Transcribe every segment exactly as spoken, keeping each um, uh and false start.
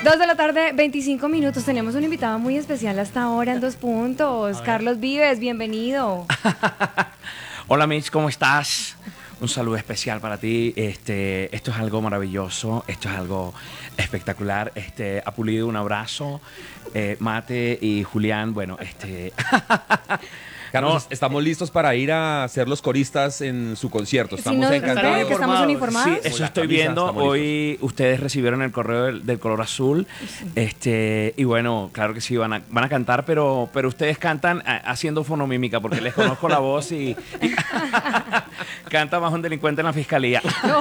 Dos de la tarde, veinticinco minutos. Tenemos un invitado muy especial hasta ahora en Dos Puntos. Carlos Vives, bienvenido. Hola Mitch, ¿cómo estás? Un saludo especial para ti. Este, esto es algo maravilloso, esto es algo espectacular. Este, Apulido, un abrazo. Eh, Mate y Julián, bueno, este... Carlos, no, estamos listos para ir a ser los coristas en su concierto. Estamos si no, encantados. Que estamos uniformados. Sí, eso estoy viendo. Hoy ustedes recibieron el correo del, del color azul. Sí. Este, y bueno, claro que sí, van a, van a cantar, pero, pero ustedes cantan haciendo fonomímica, porque les conozco la voz y, y canta más un delincuente en la fiscalía. No.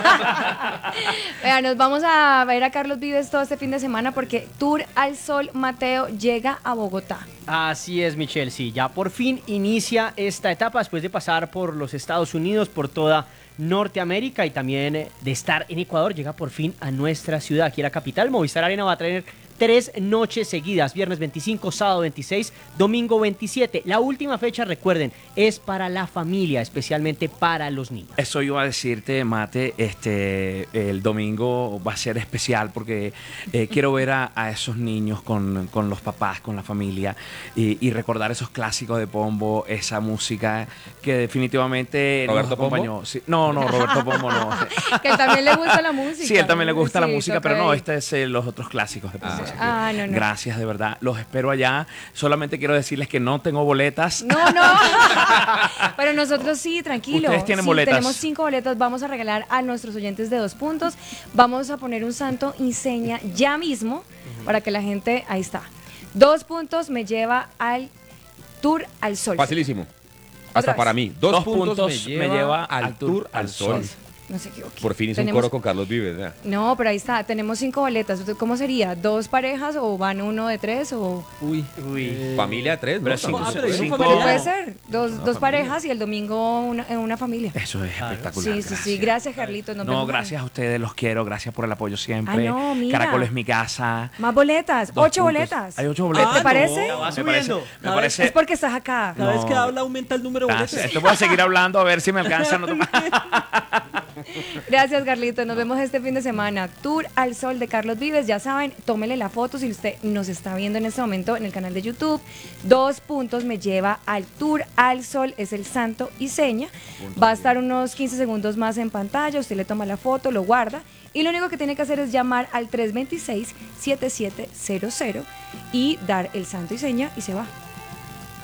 Vea, nos vamos a ver a Carlos Vives todo este fin de semana porque Tour al Sol Mateo llega a Bogotá. Así es, Michelle, sí, ya por fin inicia esta etapa después de pasar por los Estados Unidos, por toda Norteamérica y también de estar en Ecuador, llega por fin a nuestra ciudad, aquí a la capital. Movistar Arena va a tener tres noches seguidas, viernes veinticinco, sábado veintiséis, domingo veintisiete. La última fecha, recuerden, es para la familia, especialmente para los niños. Eso iba a decirte, Mate, este, el domingo va a ser especial porque eh, quiero ver a, a esos niños con, con los papás, con la familia y, y recordar esos clásicos de Pombo, esa música que definitivamente ¿Roberto nos acompañó. Pombo? Sí, no, no, Roberto Pombo no. Que él también le gusta la música. Sí, él también le gusta sí, la música, pero no, ahí. este es eh, los otros clásicos de Pombo. Ah. Ah, no, no. Gracias, de verdad. Los espero allá. Solamente quiero decirles que no tengo boletas. No, no. Pero nosotros sí, tranquilo. Ustedes tienen sí, boletas. Tenemos cinco boletas. Vamos a regalar a nuestros oyentes de Dos Puntos. Vamos a poner un santo y seña ya mismo uh-huh. para que la gente... Ahí está. Dos Puntos me lleva al Tour al Sol. Facilísimo. Hasta para mí. Dos, Dos puntos, puntos me lleva, me lleva al, al Tour al Sol. Sol. No se equivoque. Por fin hizo tenemos... un coro con Carlos Vives. ¿Ya? No, pero ahí está. Tenemos cinco boletas. ¿Cómo sería? ¿Dos parejas o van uno de tres? O... Uy, uy. Eh, familia de tres, ¿no? Pero cinco, Ah, pero cinco, familia. Puede ser. Dos, no, dos parejas y el domingo una, una familia. Eso es claro. espectacular. Sí, sí, gracias. sí. Gracias, Carlitos. Nos no, vemos gracias a ustedes. Los quiero. Gracias por el apoyo siempre. Ay, no, mira. Caracol es mi casa. Más boletas. Dos ocho puntos. boletas. Hay ocho boletas. ¿Te parece? No, va me parece, subiendo. me parece. Es porque estás acá. Cada No. vez que habla aumenta el número de boletas. Gracias. Esto voy a seguir hablando a ver si me alcanza. No te... Gracias, Carlitos. Nos vemos este fin de semana. Tour al Sol de Carlos Vives. Ya saben, tómele la foto si usted nos está viendo en este momento en el canal de YouTube. Dos Puntos me lleva al Tour al Sol. Es el santo y seña. Va a estar unos quince segundos más en pantalla. Usted le toma la foto, lo guarda. Y lo único que tiene que hacer es llamar al tres dos seis, siete siete cero cero y dar el santo y seña y se va.